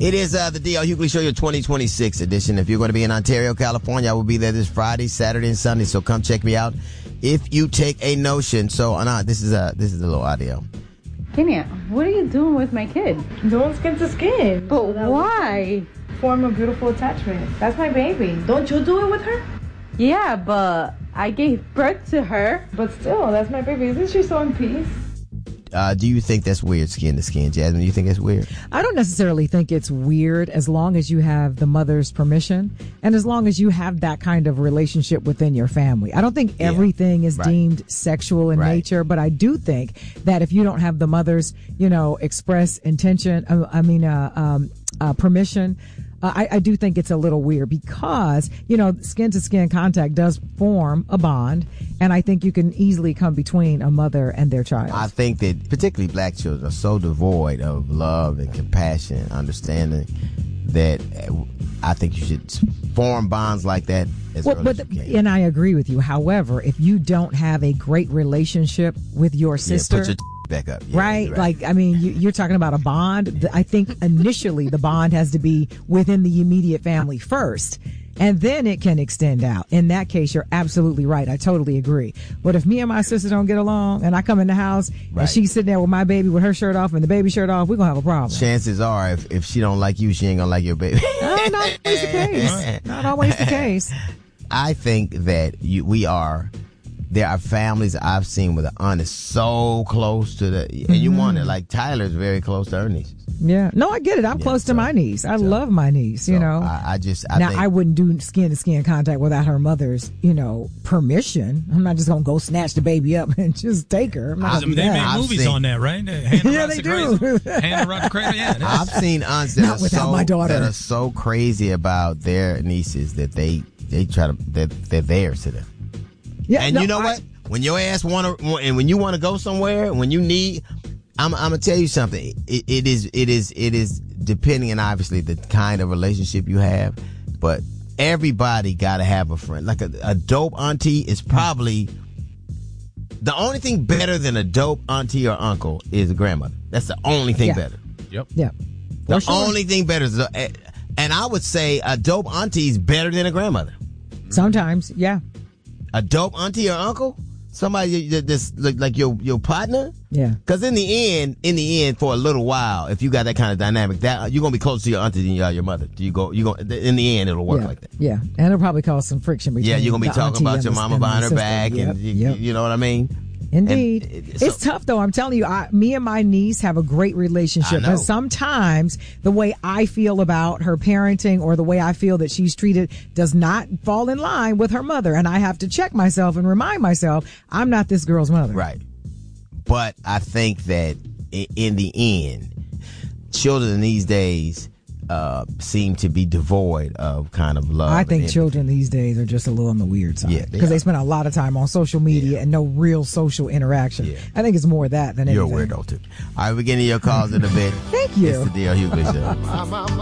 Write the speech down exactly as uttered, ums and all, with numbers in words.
It is uh, the D L Hughley Show, your twenty twenty-six edition. If you're going to be in Ontario, California, I will be there this Friday, Saturday, and Sunday. So come check me out if you take a notion. So, Anna, this is a this is a little audio. Kenya, what are you doing with my kid? Doing skin to skin. But so why? Form a beautiful attachment. That's my baby. Don't you do it with her? Yeah, but I gave birth to her. But still, that's my baby. Isn't she so in peace? Uh, do you think that's weird, skin to skin, Jasmine? Do you think that's weird? I don't necessarily think it's weird as long as you have the mother's permission and as long as you have that kind of relationship within your family. I don't think yeah. everything is right. deemed sexual in right. nature, but I do think that if you don't have the mother's, you know, express intention, uh, I mean, uh, um, uh, permission, Uh, I, I do think it's a little weird because, you know, skin to skin contact does form a bond. And I think you can easily come between a mother and their child. I think that particularly black children are so devoid of love and compassion and understanding that I think you should form bonds like that as well, early but as you can. And I agree with you. However, if you don't have a great relationship with your sister... Yeah, put your back up. Yeah, right? right? Like, I mean, you, you're talking about a bond. I think initially the bond has to be within the immediate family first, and then it can extend out. In that case, you're absolutely right. I totally agree. But if me and my sister don't get along and I come in the house right. and she's sitting there with my baby with her shirt off and the baby shirt off, we're going to have a problem. Chances are, if, if she don't like you, she ain't going to like your baby. No, not always the case. Not always the case. I think that you, we are... There are families I've seen where the aunt is so close to the, and mm-hmm. you wonder, like Tyler's very close to her nieces. Yeah. No, I get it. I'm yeah, close so, to my niece. I so, love my niece, you so know. I, I just, I now, think, I wouldn't do skin to skin contact without her mother's, you know, permission. I'm not just going to go snatch the baby up and just take her. I'm not I, they made I've movies seen, on that, right? Hannah yeah, they do. Hannah Rock the Cradle, yeah. I've seen aunts that not are, without so, my daughter. that are so crazy about their nieces that they, they try to, they're, they're theirs to them. Yeah, and no, you know I, what? When your ass want to, and when you want to go somewhere, when you need, I'm, I'm gonna tell you something. It, it is, it is, it is depending on obviously the kind of relationship you have, but everybody got to have a friend. Like a, a dope auntie is probably the only thing better than a dope auntie or uncle is a grandmother. That's the only thing yeah. better. Yep. Yeah. The sure. only thing better is, a, and I would say a dope auntie is better than a grandmother. Sometimes, yeah. A dope auntie or uncle. Somebody that's like your your partner, yeah. Because in the end, in the end, for a little while, if you got that kind of dynamic, that you're gonna be closer to your auntie than you are your mother. Do you go? You go? In the end, it'll work yeah. like that. Yeah, and it'll probably cause some friction between. Yeah, you're gonna be talking about your mama behind her sister. back, yep. and you, yep. you know what I mean. Indeed. And, so, it's tough, though. I'm telling you, I, me and my niece have a great relationship. But sometimes the way I feel about her parenting or the way I feel that she's treated does not fall in line with her mother. And I have to check myself and remind myself, I'm not this girl's mother. Right. But I think that in the end, children these days uh, seem to be devoid of kind of love. I think children these days are just a little on the weird side. Yeah, because they, they spend a lot of time on social media yeah. and no real social interaction. Yeah. I think it's more of that than You're anything. You're a weirdo, too. All right, we're getting your calls in a bit. Thank you. It's the D L Hughley Show.